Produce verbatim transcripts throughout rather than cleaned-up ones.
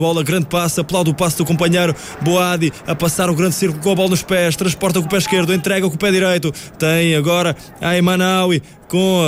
Bola, grande passe, aplaude o passe do companheiro Boadi a passar o grande círculo com a bola nos pés, transporta com o pé esquerdo, entrega com o pé direito, tem agora Aimanawi com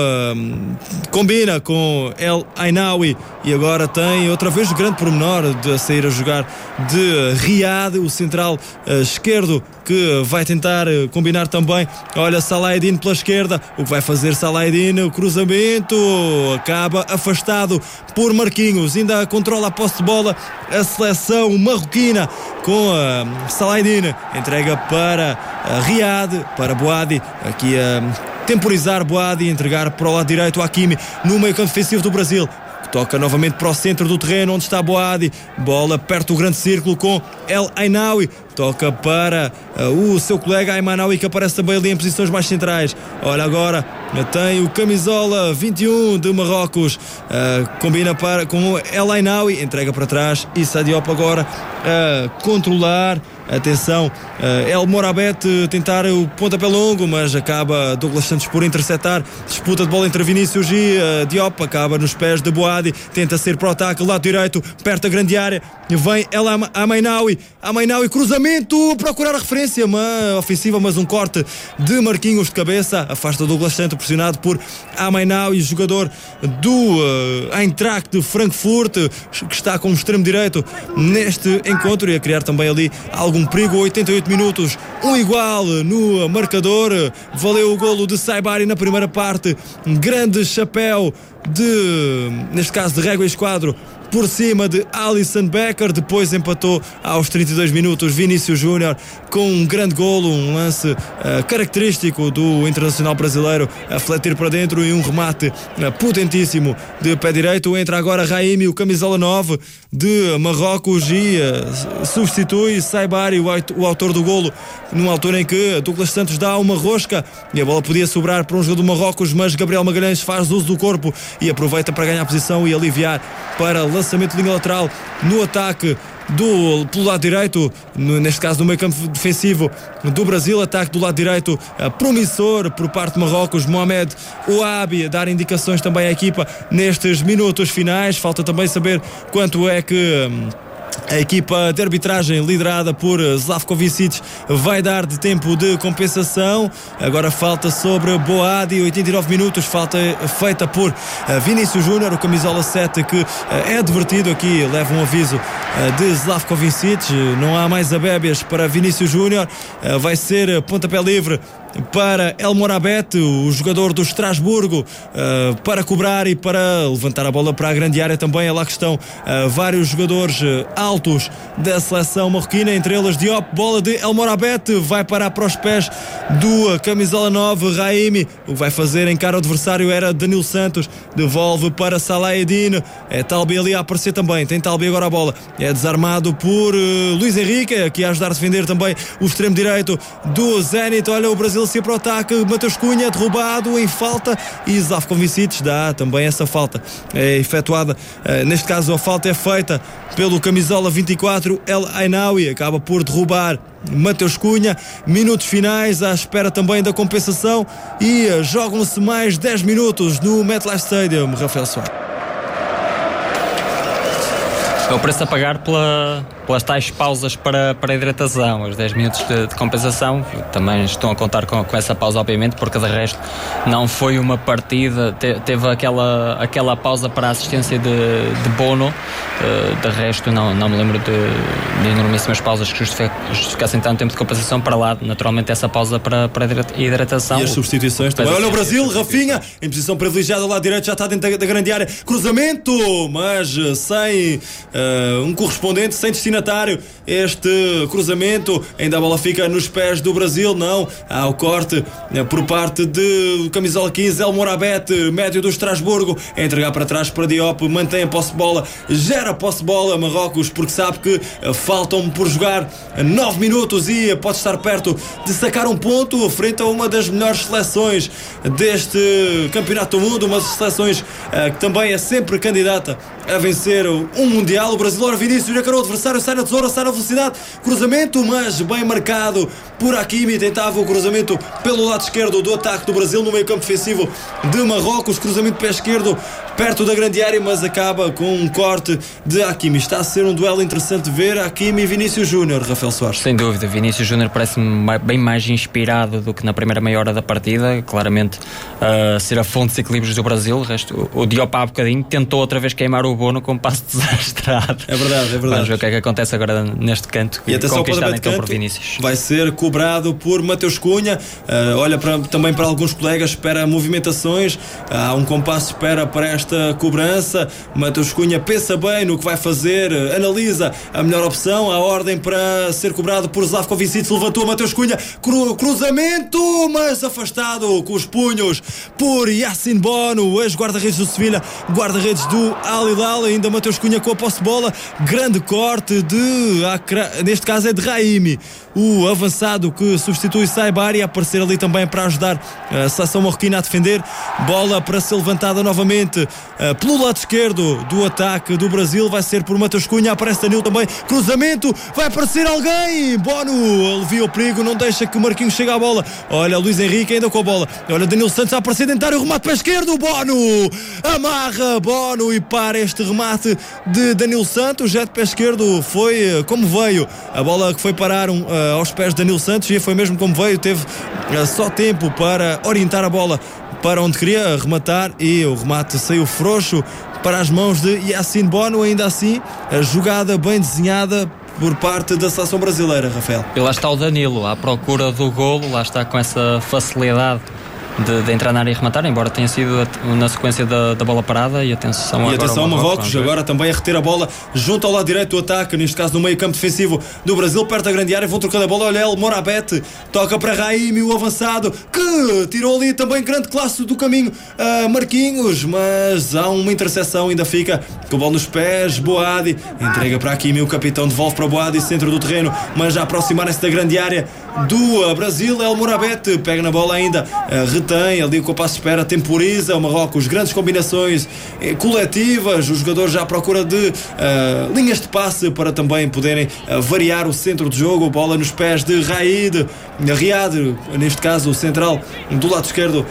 uh, combina com El Ainawi e agora tem outra vez o grande pormenor de sair a jogar de Riad, o central uh, esquerdo que vai tentar uh, combinar também. Olha Salahedin pela esquerda, o que vai fazer Salahedin, o cruzamento acaba afastado por Marquinhos, ainda controla a posse de bola a seleção marroquina com uh, Salahedin, entrega para uh, Riad, para Boadi, aqui a uh, temporizar Boadi, entregar para o lado direito a Hakimi no meio campo defensivo do Brasil. Toca novamente para o centro do terreno onde está Boadi, bola perto do grande círculo com El Ainawi, toca para uh, o seu colega Aimanawi, que aparece também ali em posições mais centrais. Olha agora, tem o camisola vinte e um de Marrocos, uh, combina para, com El Ainawi, entrega para trás e Issa Diop agora a uh, controlar. Atenção, uh, El Morabet tentar o pontapé longo, mas acaba Douglas Santos por interceptar. Disputa de bola entre Vinícius e uh, Diop, acaba nos pés de Boadi, tenta ser para o ataque, lado direito, perto da grande área, vem El Ainawi, Ainawi, cruzamento, procurar a referência uma ofensiva, mas um corte de Marquinhos de cabeça, afasta Douglas Santos, pressionado por Ainawi, jogador do uh, Eintracht de Frankfurt, que está como extremo direito neste encontro e a criar também ali algum perigo. Oitenta e oito minutos, um igual no marcador, valeu o golo de Saibari na primeira parte, grande chapéu de, neste caso de Régua Esquadro, por cima de Alisson Becker. Depois empatou aos trinta e dois minutos Vinícius Júnior com um grande golo, um lance uh, característico do internacional brasileiro, a fletir para dentro e um remate uh, potentíssimo de pé direito. Entra agora Raimi, o camisola nove de Marrocos, e uh, substitui Saibari, o, o autor do golo, numa altura em que Douglas Santos dá uma rosca e a bola podia sobrar para um jogador do Marrocos, mas Gabriel Magalhães faz uso do corpo e aproveita para ganhar posição e aliviar para lançamento de linha lateral no ataque do, pelo lado direito, no, neste caso do meio campo defensivo do Brasil. Ataque do lado direito uh, promissor por parte de Marrocos, Mohamed Ouabi a dar indicações também à equipa nestes minutos finais. Falta também saber quanto é que um, a equipa de arbitragem liderada por Slavkovic vai dar de tempo de compensação. Agora falta sobre Boadi, oitenta e nove minutos, falta feita por Vinícius Júnior, o camisola sete, que é advertido aqui, leva um aviso de Slavkovic. Não há mais abébias para Vinícius Júnior, vai ser pontapé livre para El Morabet, o jogador do Estrasburgo, uh, para cobrar e para levantar a bola para a grande área também. É lá que estão uh, vários jogadores uh, altos da seleção marroquina, entre eles Diop. Bola de El Morabet, vai parar para os pés do uh, camisola nove, Raimi. O que vai fazer em cara o adversário era Danilo Santos, devolve para Salahedin. É Talbi ali a aparecer também, tem Talbi agora a bola, é desarmado por uh, Luís Henrique, aqui a ajudar a defender também o extremo direito do Zenit. Olha o Brasil se para o ataque, Mateus Cunha derrubado em falta e Slavkovic dá também essa falta, é efetuada, uh, neste caso a falta é feita pelo camisola vinte e quatro, El Ainawi, acaba por derrubar Mateus Cunha. Minutos finais à espera também da compensação e uh, jogam-se mais dez minutos no MetLife Stadium. Rafael Soares. É o preço a pagar pela, pelas tais pausas para, para a hidratação, os dez minutos de, de compensação. Também estão a contar com, com essa pausa, obviamente, porque de resto não foi uma partida, te, teve aquela, aquela pausa para a assistência de, de Bono. Uh, de resto não, não me lembro de, de enormíssimas pausas que justificassem tanto tempo de compensação. Para lá, naturalmente, essa pausa para, para a hidratação. E as substituições também. Olha o Brasil, Rafinha em posição privilegiada, lá direito, já está dentro da, da grande área, cruzamento, mas sem uh, um correspondente, sem destinatário. Este cruzamento, ainda a bola fica nos pés do Brasil. Não, há o corte uh, por parte de camisola quinze, El Morabet, médio do Estrasburgo, a entregar para trás para Diop, mantém a posse de bola, gera a posse de bola Marrocos, porque sabe que uh, faltam por jogar nove minutos e uh, pode estar perto de sacar um ponto frente a uma das melhores seleções deste campeonato do mundo, uma das seleções uh, que também é sempre candidata a vencer um Mundial. O Brasil, ora Vinícius, encarou o adversário, sai na tesoura, sai na velocidade, cruzamento, mas bem marcado por Hakimi. Tentava o cruzamento pelo lado esquerdo do ataque do Brasil, no meio campo defensivo de Marrocos, cruzamento pé esquerdo perto da grande área, mas acaba com um corte de Hakimi. Está a ser um duelo interessante de ver, Hakimi e Vinícius Júnior, Rafael Soares. Sem dúvida, Vinícius Júnior parece-me bem mais inspirado do que na primeira meia hora da partida, claramente uh, ser a fonte de equilíbrios do Brasil. O, resto, o Diop há bocadinho tentou outra vez queimar o Bono com um passo desastrado. É verdade, é verdade. Vamos ver o que é que acontece agora neste canto, e atenção, conquistado então canto por Vinícius. Vai ser cobrado por Mateus Cunha. Uh, olha para, também para alguns colegas, espera movimentações, há um compasso de espera para esta cobrança. Mateus Cunha pensa bem no que vai fazer, analisa a melhor opção, a ordem para ser cobrado por Slavko Vincic. Levantou Mateus Cunha, cru, cruzamento, mas afastado com os punhos por Yacine Bono, ex-guarda-redes do Sevilha, guarda-redes do Al Hilal. Ainda Mateus Cunha com a posse de bola, grande corte de, neste caso é de Raimi, o avançado que substitui Saibari, a aparecer ali também para ajudar a seleção marroquina a defender. Bola para ser levantada novamente uh, pelo lado esquerdo do ataque do Brasil, vai ser por Mateus Cunha, aparece Danilo também, cruzamento, vai aparecer alguém, Bono alivia o perigo, não deixa que o Marquinhos chegue à bola. Olha Luís Henrique ainda com a bola, olha Danilo Santos a aparecer, tentar o remate para a esquerda, Bono amarra Bono e para este remate de Danilo Santos. Já de pé esquerdo foi uh, como veio, a bola que foi parar um, uh, aos pés de Danilo Santos, e foi mesmo como veio, teve uh, só tempo para orientar a bola para onde queria rematar, e o remate saiu frouxo para as mãos de Yacine Bono. Ainda assim, a jogada bem desenhada por parte da seleção brasileira, Rafael. E lá está o Danilo à procura do golo, lá está com essa facilidade De, de entrar na área e rematar, embora tenha sido na sequência da, da bola parada. E atenção, e agora atenção Marrocos, agora também a reter a bola junto ao lado direito do ataque, neste caso no meio campo defensivo do Brasil, perto da grande área, vão trocando a bola. Olha El Morabet, toca para Raimi, o avançado, que tirou ali também grande classe do caminho a Marquinhos, mas há uma interseção, ainda fica com a bola nos pés. Boadi entrega para Hakimi, o capitão devolve para Boadi, centro do terreno, mas já aproximarem-se da grande área do Brasil. El Morabet pega na bola ainda, retém ali com o passo de espera, temporiza o Marrocos, grandes combinações eh, coletivas, os jogadores já à procura de uh, linhas de passe para também poderem uh, variar o centro de jogo. Bola nos pés de Raid, Riad, neste caso o central do lado esquerdo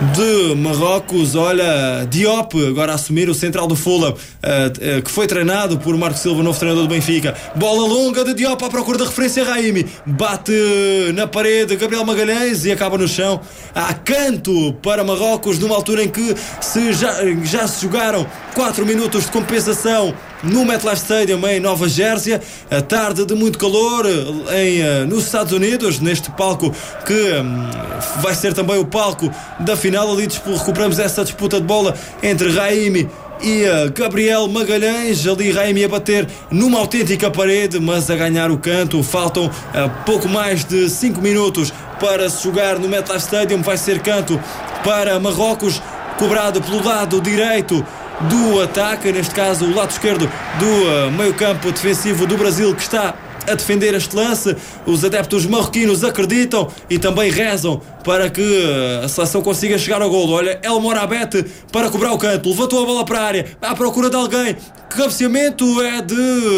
de Marrocos. Olha Diop agora a assumir o central do Fulham, uh, uh, que foi treinado por Marco Silva, novo treinador do Benfica. Bola longa de Diop à procura da referência. Raimi bate na parede, Gabriel Magalhães, e acaba no chão. Há canto para Marrocos, numa altura em que se já, já se jogaram quatro minutos de compensação no MetLife Stadium em Nova Jersey. A tarde de muito calor em, nos Estados Unidos, neste palco que hum, vai ser também o palco da final. Ali recuperamos essa disputa de bola entre Raimi e uh, Gabriel Magalhães. Ali Raimi a bater numa autêntica parede, mas a ganhar o canto. Faltam uh, pouco mais de cinco minutos para se jogar no MetLife Stadium. Vai ser canto para Marrocos, cobrado pelo lado direito do ataque, neste caso o lado esquerdo do uh, meio campo defensivo do Brasil, que está a defender este lance. Os adeptos marroquinos acreditam e também rezam para que a seleção consiga chegar ao golo. Olha El Morabet para cobrar o canto, levantou a bola para a área, à procura de alguém. Cabeceamento é de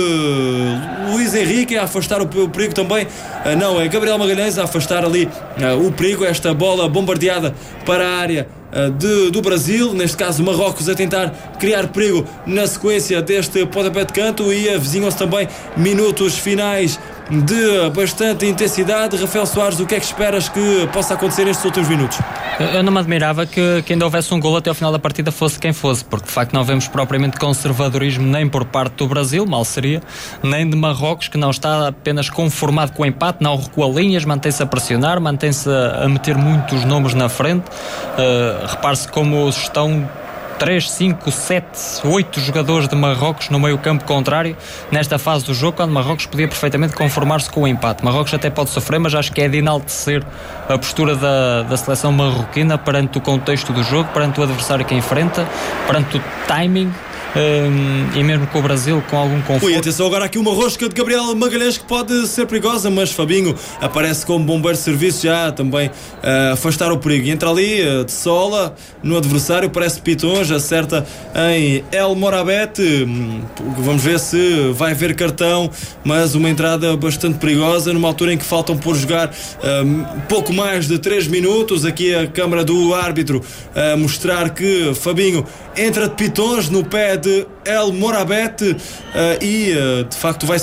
Luís Henrique a afastar o perigo também. Não, é Gabriel Magalhães a afastar ali o perigo. Esta bola bombardeada para a área de, do Brasil, neste caso Marrocos a tentar criar perigo na sequência deste pontapé de canto, e avizinham-se também minutos finais de bastante intensidade. Rafael Soares, o que é que esperas que possa acontecer nestes últimos minutos? Eu não me admirava que, que ainda houvesse um golo até ao final da partida, fosse quem fosse, porque de facto não vemos propriamente conservadorismo nem por parte do Brasil, mal seria, nem de Marrocos, que não está apenas conformado com o empate, não recua linhas, mantém-se a pressionar, mantém-se a, a meter muitos nomes na frente. Uh, repare-se como estão três, cinco, sete, oito jogadores de Marrocos no meio campo contrário nesta fase do jogo, quando Marrocos podia perfeitamente conformar-se com o empate. Marrocos até pode sofrer, mas acho que é de enaltecer a postura da, da seleção marroquina perante o contexto do jogo, perante o adversário que enfrenta, perante o timing e mesmo com o Brasil com algum conforto. Ui, atenção agora aqui uma rosca de Gabriel Magalhães que pode ser perigosa, mas Fabinho aparece como bombeiro de serviço já também uh, afastar o perigo. E entra ali uh, de sola no adversário, parece Piton, já acerta em El Morabete. Hum, vamos ver se vai haver cartão, mas uma entrada bastante perigosa numa altura em que faltam por jogar um, pouco mais de três minutos. Aqui a câmara do árbitro a mostrar que Fabinho entra de pitons no pé de El Morabete uh, e uh, de facto vai